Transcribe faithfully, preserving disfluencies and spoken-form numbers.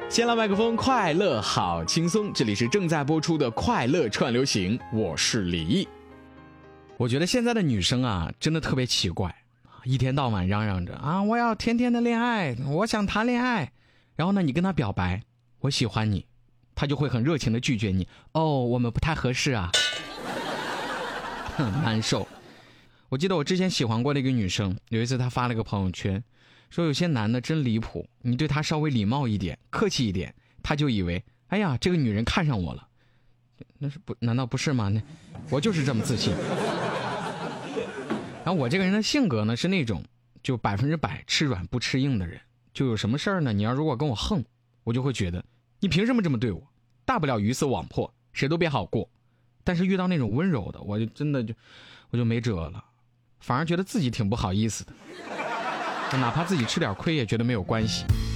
先来麦克风，快乐好轻松，这里是正在播出的快乐串流行，我是李毅。我觉得现在的女生啊，真的特别奇怪，一天到晚嚷嚷着啊，我要天天的恋爱，我想谈恋爱。然后呢，你跟她表白，我喜欢你，她就会很热情的拒绝你，哦，我们不太合适啊，很难受。我记得我之前喜欢过的一个女生，有一次她发了个朋友圈，说有些男的真离谱，你对他稍微礼貌一点，客气一点，他就以为，哎呀，这个女人看上我了。那是不，难道不是吗？那我就是这么自信。然后我这个人的性格呢，是那种就百分之百吃软不吃硬的人。就有什么事儿呢，你要如果跟我横，我就会觉得你凭什么这么对我？大不了鱼死网破，谁都别好过。但是遇到那种温柔的，我就真的就我就没辙了，反而觉得自己挺不好意思的。哪怕自己吃点亏也觉得没有关系。